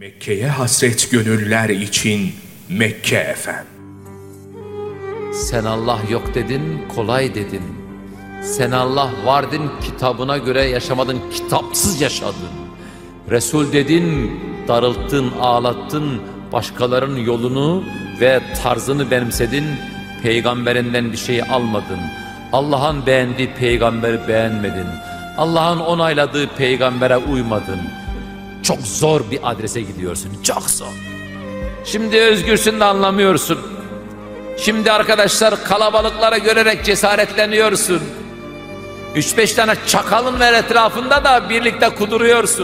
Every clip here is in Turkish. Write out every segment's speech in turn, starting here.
Mekke'ye hasret gönüller için Mekke efem. Sen Allah yok dedin, kolay dedin. Sen Allah vardın, kitabına göre yaşamadın, kitapsız yaşadın. Resul dedin, darılttın, ağlattın, başkalarının yolunu ve tarzını benimsedin, peygamberinden bir şey almadın. Allah'ın beğendiği peygamberi beğenmedin. Allah'ın onayladığı peygambere uymadın. Çok zor bir adrese gidiyorsun, çok zor. Şimdi özgürsün de anlamıyorsun. Şimdi arkadaşlar kalabalıklara görerek cesaretleniyorsun. 3-5 tane çakalın var etrafında da birlikte kuduruyorsun.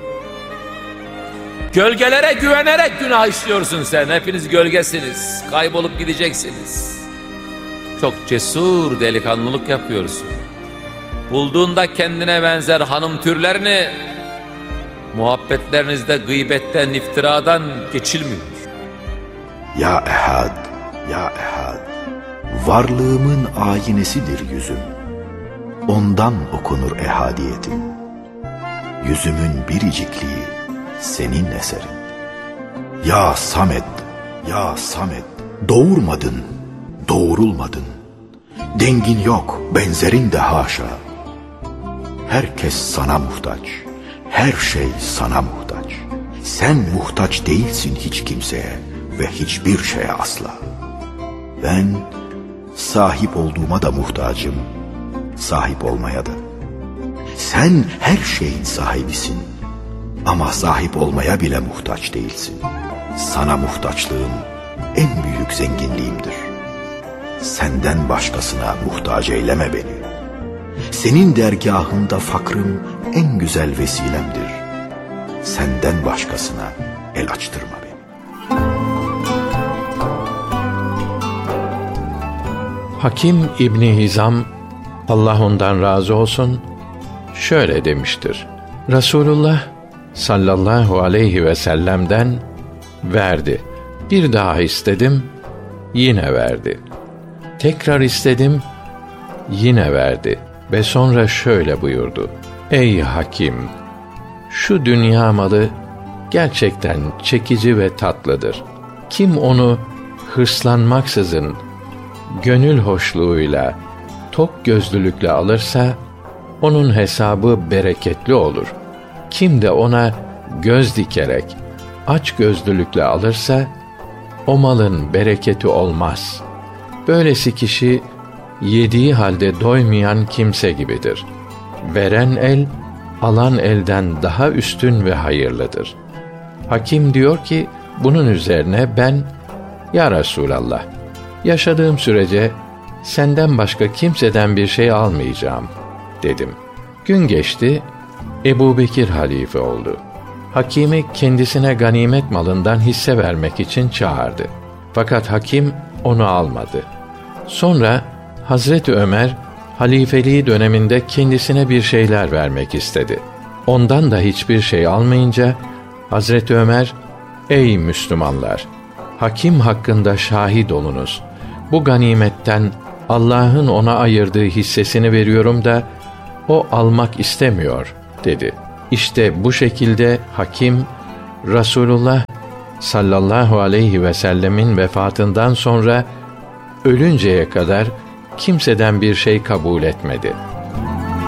Gölgelere güvenerek günah işliyorsun sen. Hepiniz gölgesiniz. Kaybolup gideceksiniz. Çok cesur delikanlılık yapıyorsun. Bulduğunda kendine benzer hanım türlerini, muhabbetlerinizde gıybetten, iftiradan geçilmiyor. Ya Ehad, ya Ehad, varlığımın ayinesidir yüzüm. Ondan okunur ehadiyetim. Yüzümün biricikliği senin eserin. Ya Samet, ya Samet, doğurmadın, doğurulmadın. Dengin yok, benzerin de haşa. Herkes sana muhtaç, her şey sana muhtaç. Sen muhtaç değilsin hiç kimseye ve hiçbir şeye asla. Ben sahip olduğuma da muhtacım, sahip olmaya da. Sen her şeyin sahibisin ama sahip olmaya bile muhtaç değilsin. Sana muhtaçlığım en büyük zenginliğimdir. Senden başkasına muhtaç eyleme beni. Senin dergahında fakrım en güzel vesilemdir. Senden başkasına el açtırma beni. Hakim İbni Hizam, Allah ondan razı olsun, şöyle demiştir. Resulullah sallallahu aleyhi ve sellem'den verdi. Bir daha istedim, yine verdi. Tekrar istedim, yine verdi. Ve sonra şöyle buyurdu. Ey Hakim! Şu dünya malı gerçekten çekici ve tatlıdır. Kim onu hırslanmaksızın, gönül hoşluğuyla, tok gözlülükle alırsa, onun hesabı bereketli olur. Kim de ona göz dikerek, aç gözlülükle alırsa, o malın bereketi olmaz. Böylesi kişi, yediği halde doymayan kimse gibidir. Veren el, alan elden daha üstün ve hayırlıdır. Hakim diyor ki, bunun üzerine ben, Ya Resulallah, yaşadığım sürece senden başka kimseden bir şey almayacağım, dedim. Gün geçti, Ebu Bekir halife oldu. Hakimi kendisine ganimet malından hisse vermek için çağırdı. Fakat hakim onu almadı. Sonra Hazreti Ömer, halifeliği döneminde kendisine bir şeyler vermek istedi. Ondan da hiçbir şey almayınca, Hazreti Ömer, ey Müslümanlar! Hakim hakkında şahit olunuz. Bu ganimetten Allah'ın ona ayırdığı hissesini veriyorum da, o almak istemiyor, dedi. İşte bu şekilde hakim, Resulullah sallallahu aleyhi ve sellemin vefatından sonra, ölünceye kadar kimseden bir şey kabul etmedi.